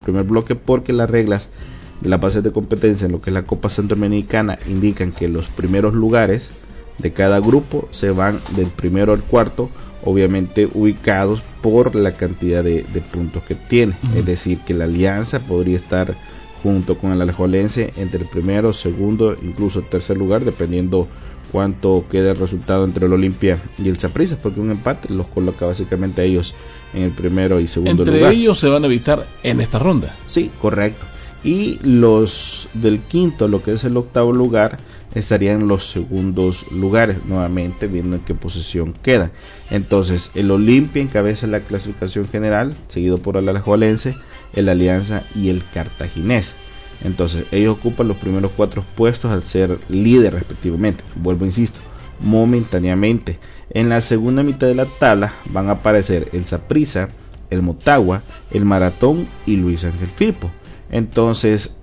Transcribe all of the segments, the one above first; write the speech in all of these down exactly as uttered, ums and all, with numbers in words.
primer bloque, porque las reglas de las bases de competencia en lo que es la Copa Centroamericana indican que los primeros lugares de cada grupo se van del primero al cuarto, obviamente ubicados por la cantidad de, de puntos que tiene. Uh-huh. Es decir, que la Alianza podría estar junto con el Alajuelense entre el primero, segundo, incluso tercer lugar, dependiendo cuánto quede el resultado entre el Olimpia y el Saprissa, porque un empate los coloca básicamente a ellos en el primero y segundo entre lugar. Entre ellos se van a evitar en esta ronda. Sí, correcto. Y los del quinto, lo que es el octavo lugar, estarían en los segundos lugares, nuevamente viendo en qué posición quedan. Entonces, el Olimpia encabeza la clasificación general, seguido por el Alajuelense, el Alianza y el Cartaginés. Entonces, ellos ocupan los primeros cuatro puestos al ser líder respectivamente. Vuelvo, insisto, momentáneamente. En la segunda mitad de la tabla van a aparecer el Saprissa, el Motagua, el Maratón y Luis Ángel Firpo. Entonces,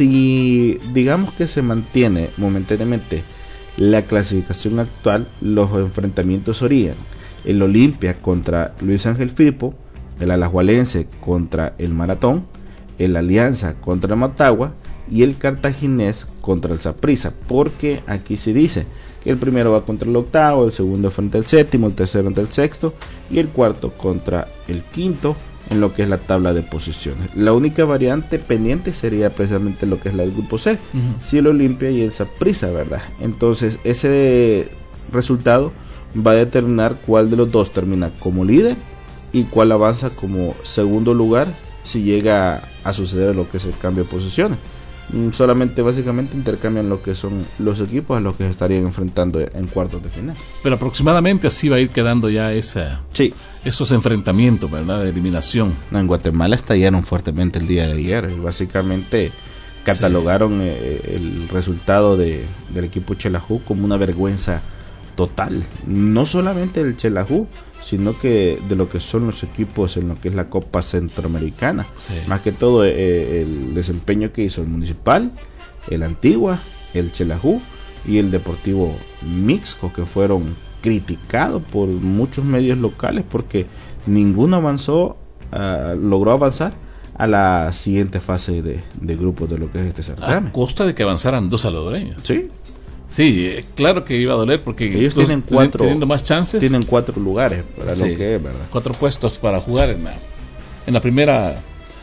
si digamos que se mantiene momentáneamente la clasificación actual, los enfrentamientos serían el Olimpia contra Luis Ángel Firpo, el Alajuelense contra el Maratón, el Alianza contra el Motagua y el Cartaginés contra el Saprissa, porque aquí se dice que el primero va contra el octavo, el segundo frente al séptimo, el tercero ante el sexto y el cuarto contra el quinto en lo que es la tabla de posiciones. La única variante pendiente sería precisamente lo que es la del grupo C, uh-huh. si el Olimpia y el Saprissa, ¿verdad? Entonces ese resultado va a determinar cuál de los dos termina como líder y cuál avanza como segundo lugar si llega a suceder lo que es el cambio de posiciones. Solamente básicamente intercambian lo que son los equipos a los que se estarían enfrentando en cuartos de final. Pero aproximadamente así va a ir quedando ya esa, sí. esos enfrentamientos, ¿verdad? De eliminación. No, en Guatemala estallaron fuertemente el día de ayer y básicamente catalogaron sí. eh, el resultado de, del equipo Xelajú como una vergüenza total. No solamente del Xelajú, sino que de lo que son los equipos en lo que es la Copa Centroamericana. Sí. Más que todo eh, el desempeño que hizo el Municipal, el Antigua, el Xelajú y el Deportivo Mixco, que fueron criticados por muchos medios locales porque ninguno avanzó, uh, logró avanzar a la siguiente fase de, de grupos de lo que es este certamen. A costa de que avanzaran dos salvadoreños. Sí. Sí, claro que iba a doler porque ellos tienen cuatro, teniendo más chances, tienen cuatro lugares para sí, lo que es, ¿verdad? Cuatro puestos para jugar en la, en la primera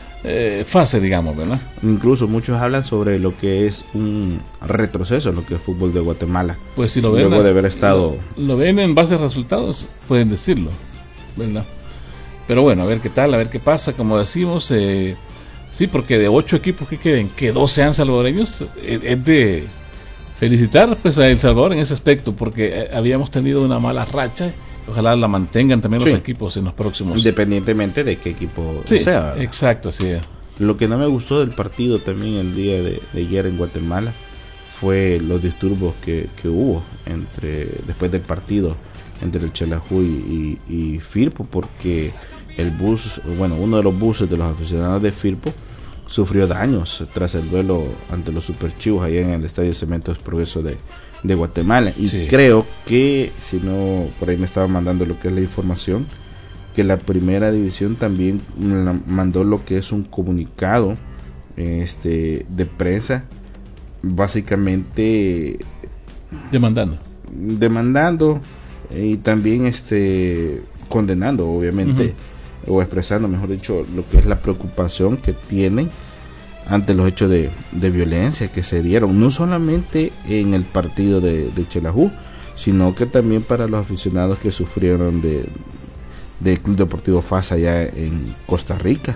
eh, fase, digamos, ¿verdad? Incluso muchos hablan sobre lo que es un retroceso en lo que es el fútbol de Guatemala. Pues si lo ven, luego de haber estado, lo, lo ven en base a resultados, pueden decirlo, ¿verdad? Pero bueno, a ver qué tal, a ver qué pasa, como decimos, eh, sí, porque de ocho equipos que queden, que dos sean salvadoreños, es, es de felicitar pues a El Salvador en ese aspecto, porque habíamos tenido una mala racha. Ojalá la mantengan también los sí. equipos en los próximos. Independientemente de qué equipo sí, sea. Exacto, así es. Lo que no me gustó del partido también el día de, de ayer en Guatemala fue los disturbios que, que hubo entre después del partido entre el Xelajú y, y, y Firpo, porque el bus, bueno, uno de los buses de los aficionados de Firpo sufrió daños tras el duelo ante los Superchivos allá en el Estadio Cementos Progreso de, de Guatemala. Y sí. creo que, si no, por ahí me estaba mandando lo que es la información, que la primera división también mandó lo que es un comunicado este de prensa, básicamente demandando. Demandando y también este condenando, obviamente. Uh-huh. O expresando, mejor dicho, lo que es la preocupación que tienen ante los hechos de, de violencia que se dieron, no solamente en el partido de, de Xelajú, sino que también para los aficionados que sufrieron de del Club Deportivo F A S allá en Costa Rica,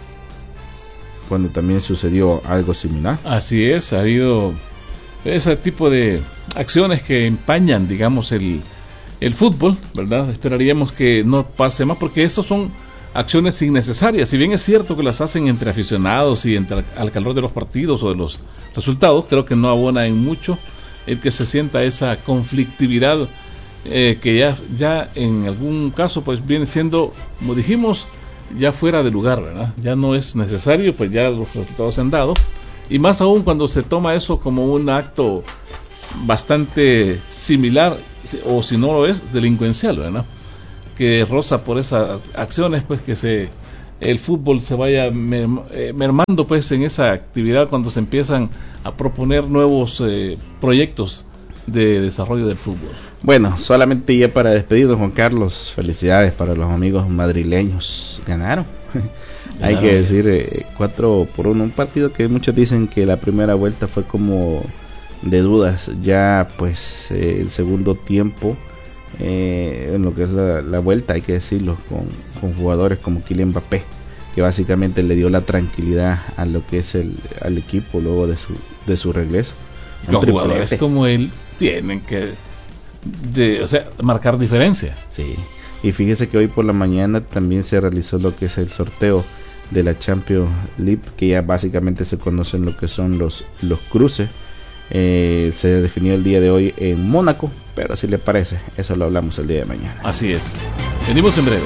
cuando también sucedió algo similar. Así es, ha habido ese tipo de acciones que empañan, digamos, el, el fútbol, ¿verdad? Esperaríamos que no pase más, porque esos son acciones innecesarias. Si bien es cierto que las hacen entre aficionados y entre al calor de los partidos o de los resultados, creo que no abona en mucho el que se sienta esa conflictividad eh, que ya, ya en algún caso pues viene siendo, como dijimos, ya fuera de lugar, ¿verdad? Ya no es necesario, pues ya los resultados se han dado, y más aún cuando se toma eso como un acto bastante similar, o si no lo es, delincuencial, ¿verdad? Que roza por esas acciones pues que se el fútbol se vaya mermando pues en esa actividad cuando se empiezan a proponer nuevos eh, proyectos de desarrollo del fútbol. Bueno, solamente ya para despedirnos, Juan Carlos, felicidades para los amigos madrileños, ganaron. Hay que decir eh, cuatro por uno, un partido que muchos dicen que la primera vuelta fue como de dudas, ya pues eh, el segundo tiempo eh, en lo que es la, la vuelta, hay que decirlo, con, con jugadores como Kylian Mbappé, que básicamente le dio la tranquilidad a lo que es el al equipo luego de su de su regreso. Los jugadores como él tienen que de, o sea, marcar diferencia. Sí. Y fíjese que hoy por la mañana también se realizó lo que es el sorteo de la Champions League, que ya básicamente se conocen lo que son los, los cruces. Eh, se definió el día de hoy en Mónaco, pero si le parece, eso lo hablamos el día de mañana. Así es. Venimos en breve.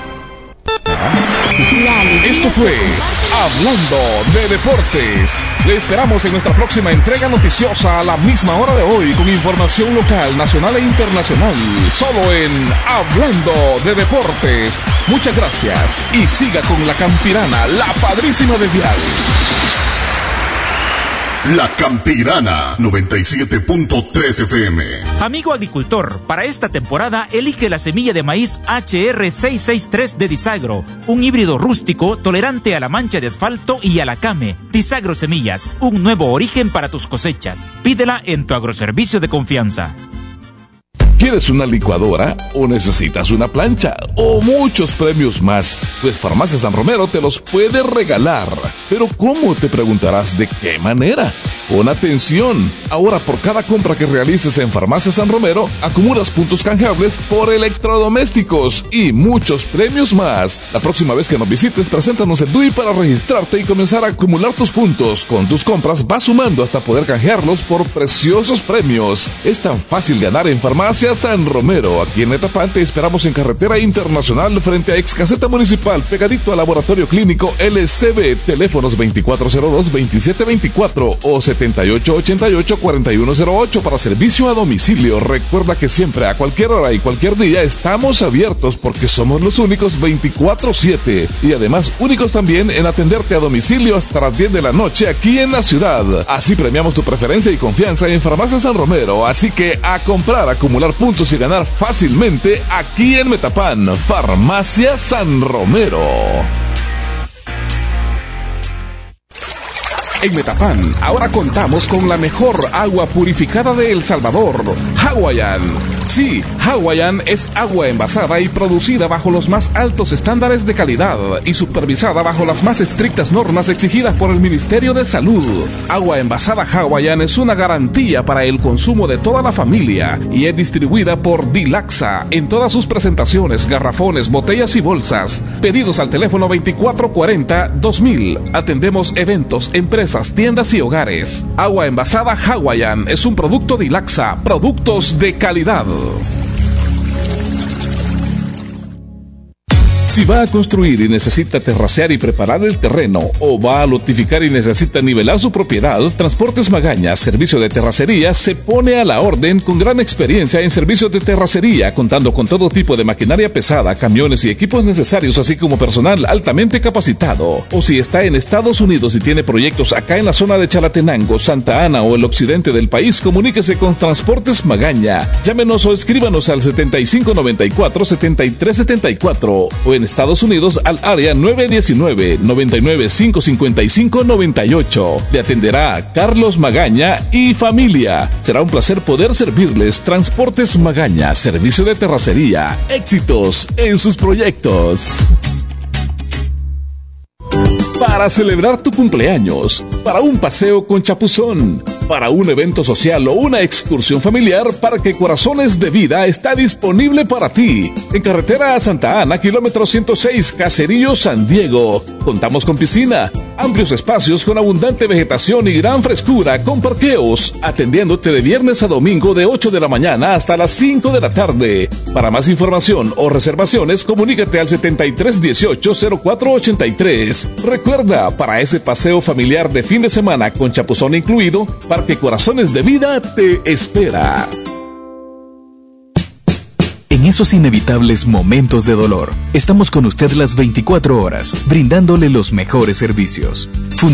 Esto fue Hablando de Deportes. Le esperamos en nuestra próxima entrega noticiosa a la misma hora de hoy con información local, nacional e internacional. Solo en Hablando de Deportes. Muchas gracias y siga con la Campirana, la padrísima de Vial. La Campirana noventa y siete punto tres F M. Amigo agricultor, para esta temporada elige la semilla de maíz H R seiscientos sesenta y tres de Disagro, un híbrido rústico tolerante a la mancha de asfalto y a la came. Disagro Semillas, un nuevo origen para tus cosechas. Pídela en tu agroservicio de confianza. ¿Quieres una licuadora o necesitas una plancha o muchos premios más? Pues Farmacia San Romero te los puede regalar. Pero ¿cómo? Te preguntarás, ¿de qué manera? Pon atención. Ahora por cada compra que realices en Farmacia San Romero, acumulas puntos canjeables por electrodomésticos y muchos premios más. La próxima vez que nos visites, preséntanos el D U I para registrarte y comenzar a acumular tus puntos. Con tus compras vas sumando hasta poder canjearlos por preciosos premios. Es tan fácil ganar en Farmacia San Romero. Aquí en Metapán te esperamos en Carretera Internacional frente a Ex Caseta Municipal, pegadito al Laboratorio Clínico L C B. Teléfonos veinticuatro cero dos, veintisiete veinticuatro o setenta y ocho ochenta y ocho, cuarenta y uno cero ocho para servicio a domicilio. Recuerda que siempre, a cualquier hora y cualquier día, estamos abiertos porque somos los únicos veinticuatro siete y además únicos también en atenderte a domicilio hasta las diez de la noche aquí en la ciudad. Así premiamos tu preferencia y confianza en Farmacia San Romero. Así que a comprar, acumular puntos y ganar fácilmente aquí en Metapán. Farmacia San Romero. En Metapán, ahora contamos con la mejor agua purificada de El Salvador, Hawaiian. Sí, Hawaiian es agua envasada y producida bajo los más altos estándares de calidad y supervisada bajo las más estrictas normas exigidas por el Ministerio de Salud. Agua envasada Hawaiian es una garantía para el consumo de toda la familia y es distribuida por Dilaxa en todas sus presentaciones, garrafones, botellas y bolsas. Pedidos al teléfono veinticuatro cuarenta, dos mil. Atendemos eventos, empresas, tiendas y hogares. Agua envasada Hawaiian es un producto Dilaxa, productos de calidad. Si va a construir y necesita terracear y preparar el terreno, o va a lotificar y necesita nivelar su propiedad, Transportes Magaña, servicio de terracería, se pone a la orden con gran experiencia en servicios de terracería, contando con todo tipo de maquinaria pesada, camiones y equipos necesarios, así como personal altamente capacitado. O si está en Estados Unidos y tiene proyectos acá en la zona de Chalatenango, Santa Ana o el occidente del país, comuníquese con Transportes Magaña. Llámenos o escríbanos al setenta y cinco noventa y cuatro, setenta y tres setenta y cuatro o en Estados Unidos al área nueve diecinueve, noventa y nueve, quinientos cincuenta y cinco, noventa y ocho. Le atenderá Carlos Magaña y familia. Será un placer poder servirles. Transportes Magaña, servicio de terracería. Éxitos en sus proyectos. Para celebrar tu cumpleaños, para un paseo con chapuzón, para un evento social o una excursión familiar, Parque Corazones de Vida está disponible para ti. En carretera a Santa Ana, kilómetro ciento seis, Caserío, San Diego. Contamos con piscina, amplios espacios con abundante vegetación y gran frescura con parqueos, atendiéndote de viernes a domingo de ocho de la mañana hasta las cinco de la tarde. Para más información o reservaciones, comunícate al setenta y tres dieciocho, cero cuatro ochenta y tres. Recuerda, para ese paseo familiar de fin de semana con chapuzón incluido, Parque Corazones de Vida te espera. En esos inevitables momentos de dolor, estamos con usted las veinticuatro horas, brindándole los mejores servicios.